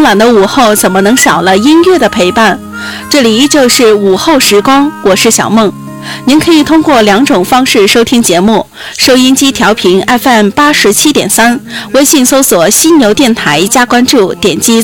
晚的午后怎么能少了音乐的陪伴？这里依旧是午后时光，我是小梦。您可以通过2种方式收听节目：收音机调频 FM 87.3，微信搜索犀牛电台加关注，点击